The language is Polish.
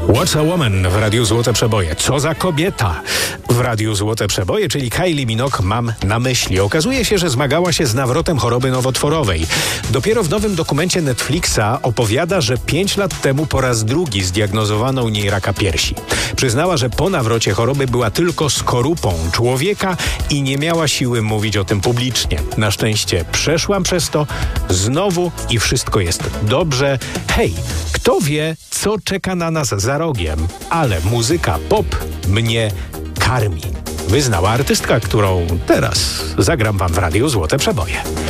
What's a Woman w Radiu Złote Przeboje. Co za kobieta w Radiu Złote Przeboje, czyli Kylie Minogue mam na myśli. Okazuje się, że zmagała się z nawrotem choroby nowotworowej. Dopiero w nowym dokumencie Netflixa opowiada, że 5 lat temu po raz drugi zdiagnozowano u niej raka piersi. Przyznała, że po nawrocie choroby była tylko skorupą człowieka i nie miała siły mówić o tym publicznie. Na szczęście przeszłam przez to znowu i wszystko jest dobrze. Hej, kto wie, co czeka na nas za rogiem, ale muzyka pop mnie karmi. Wyznała artystka, którą teraz zagram wam w Radiu Złote Przeboje.